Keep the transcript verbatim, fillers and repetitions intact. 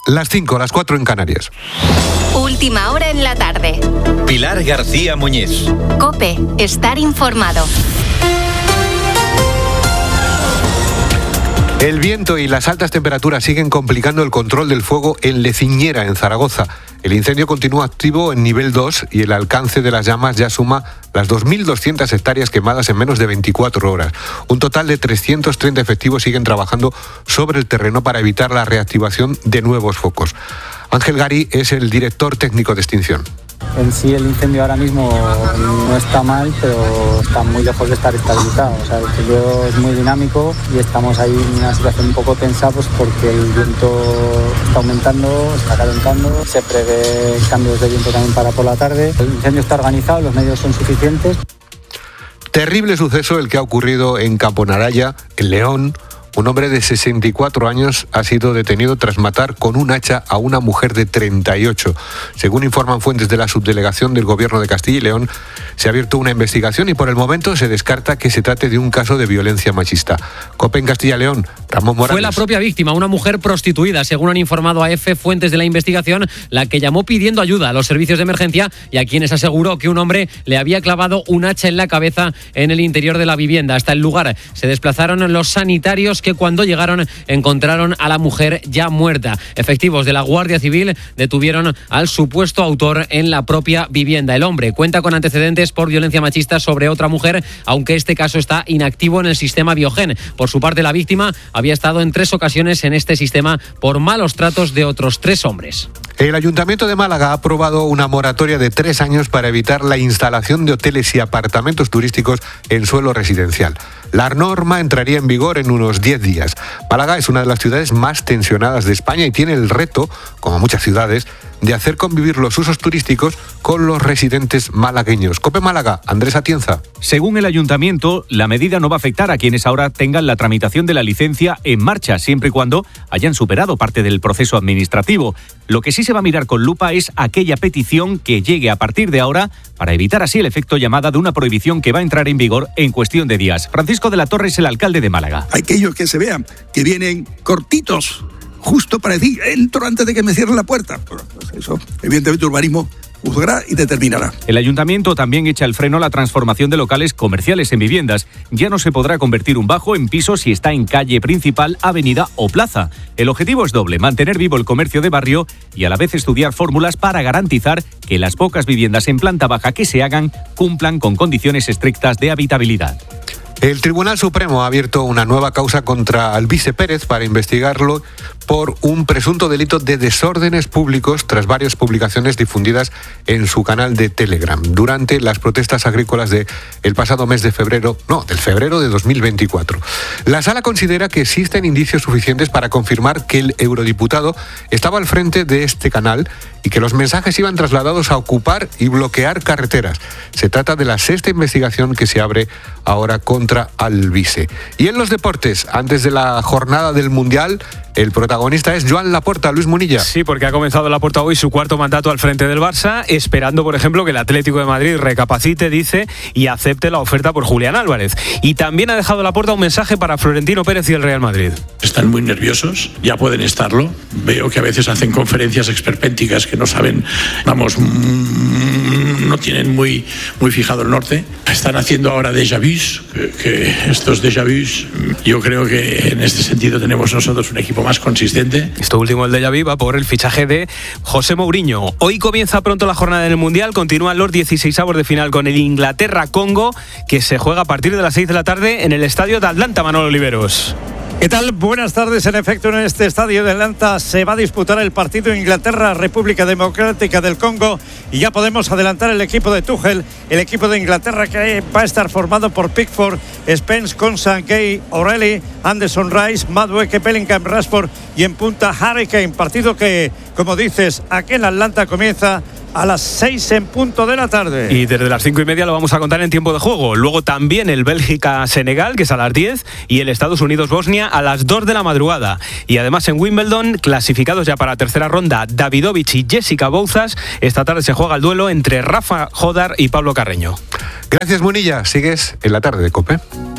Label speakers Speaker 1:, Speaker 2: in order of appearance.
Speaker 1: las cinco, las cuatro en Canarias.
Speaker 2: Última hora en la tarde.
Speaker 3: Pilar García Muñiz.
Speaker 2: COPE, estar informado.
Speaker 1: El viento y las altas temperaturas siguen complicando el control del fuego en Leciñera, en Zaragoza. El incendio continúa activo en nivel dos y el alcance de las llamas ya suma las dos mil doscientas hectáreas quemadas en menos de veinticuatro horas. Un total de trescientos treinta efectivos siguen trabajando sobre el terreno para evitar la reactivación de nuevos focos. Ángel Garí es el director técnico de extinción.
Speaker 4: En sí el incendio ahora mismo no está mal, pero está muy lejos de estar estabilizado. O sea, el incendio es muy dinámico y estamos ahí en una situación un poco tensa, pues porque el viento está aumentando, está calentando, se prevé cambios de viento también para por la tarde. El incendio está organizado, los medios son suficientes.
Speaker 1: Terrible suceso el que ha ocurrido en Camponaraya, en León. Un hombre de sesenta y cuatro años ha sido detenido tras matar con un hacha a una mujer de treinta y ocho. Según informan fuentes de la subdelegación del Gobierno de Castilla y León, se ha abierto una investigación y por el momento se descarta que se trate de un caso de violencia machista. COPE en Castilla y León, Ramón Morales.
Speaker 5: Fue la propia víctima, una mujer prostituida, según han informado a EFE fuentes de la investigación, la que llamó pidiendo ayuda a los servicios de emergencia y a quienes aseguró que un hombre le había clavado un hacha en la cabeza en el interior de la vivienda. Hasta el lugar se desplazaron los sanitarios que cuando llegaron encontraron a la mujer ya muerta. Efectivos de la Guardia Civil detuvieron al supuesto autor en la propia vivienda. El hombre cuenta con antecedentes por violencia machista sobre otra mujer, aunque este caso está inactivo en el sistema Biogen. Por su parte, la víctima había estado en tres ocasiones en este sistema por malos tratos de otros tres hombres.
Speaker 1: El Ayuntamiento de Málaga ha aprobado una moratoria de tres años para evitar la instalación de hoteles y apartamentos turísticos en suelo residencial. La norma entraría en vigor en unos diez días. Málaga es una de las ciudades más tensionadas de España y tiene el reto, como muchas ciudades, de hacer convivir los usos turísticos con los residentes malagueños. COPE Málaga, Andrés Atienza.
Speaker 6: Según el Ayuntamiento, la medida no va a afectar a quienes ahora tengan la tramitación de la licencia en marcha, siempre y cuando hayan superado parte del proceso administrativo. Lo que sí se va a mirar con lupa es aquella petición que llegue a partir de ahora para evitar así el efecto llamada de una prohibición que va a entrar en vigor en cuestión de días. Francisco de la Torre es el alcalde de Málaga.
Speaker 7: Aquellos que se vean que vienen cortitos, justo para decir, entro antes de que me cierren la puerta. Pues eso, evidentemente, urbanismo juzgará y determinará.
Speaker 6: El ayuntamiento también echa el freno a la transformación de locales comerciales en viviendas. Ya no se podrá convertir un bajo en piso si está en calle principal, avenida o plaza. El objetivo es doble: mantener vivo el comercio de barrio y a la vez estudiar fórmulas para garantizar que las pocas viviendas en planta baja que se hagan cumplan con condiciones estrictas de habitabilidad.
Speaker 1: El Tribunal Supremo ha abierto una nueva causa contra Alvise Pérez para investigarlo por un presunto delito de desórdenes públicos tras varias publicaciones difundidas en su canal de Telegram durante las protestas agrícolas del pasado mes de febrero, no, del febrero de dos mil veinticuatro. La Sala considera que existen indicios suficientes para confirmar que el eurodiputado estaba al frente de este canal y que los mensajes iban trasladados a ocupar y bloquear carreteras. Se trata de la sexta investigación que se abre ahora contra Alvise. Y en los deportes, antes de la jornada del Mundial, el protagonista es Joan Laporta. Luis Munilla.
Speaker 8: Sí, porque ha comenzado Laporta hoy su cuarto mandato al frente del Barça, esperando, por ejemplo, que el Atlético de Madrid recapacite, dice, y acepte la oferta por Julián Álvarez. Y también ha dejado Laporta un mensaje para Florentino Pérez y el Real Madrid.
Speaker 9: Están muy nerviosos, ya pueden estarlo. Veo que a veces hacen conferencias esperpénticas que no saben, vamos, no tienen muy, muy fijado el norte. Están haciendo ahora déjà vus, que, que estos déjà vus, yo creo que en este sentido tenemos nosotros un equipo más consistente.
Speaker 8: Esto último, el déjà vu, va por el fichaje de José Mourinho. Hoy comienza pronto la jornada del Mundial, continúan los dieciseisavos de final con el Inglaterra-Congo, que se juega a partir de las seis de la tarde en el estadio de Atlanta. Manolo Oliveros.
Speaker 10: ¿Qué tal? Buenas tardes. En efecto, en este estadio de Atlanta se va a disputar el partido Inglaterra-República Democrática del Congo y ya podemos adelantar el equipo de Tuchel, el equipo de Inglaterra, que va a estar formado por Pickford, Spence, Konsa, Gay, O'Reilly, Anderson, Rice, Madueke, Bellingham, Rashford y en punta Harry Kane. Partido que, como dices, aquí en Atlanta comienza a las seis en punto de la tarde.
Speaker 8: Y desde las cinco y media lo vamos a contar en tiempo de juego. Luego también el Bélgica-Senegal, que es a las diez, y el Estados Unidos-Bosnia a las dos de la madrugada. Y además en Wimbledon, clasificados ya para la tercera ronda, Davidovich y Jessica Bouzas. Esta tarde se juega el duelo entre Rafa Jodar y Pablo Carreño.
Speaker 1: Gracias, Munilla. Sigues en la tarde de COPE.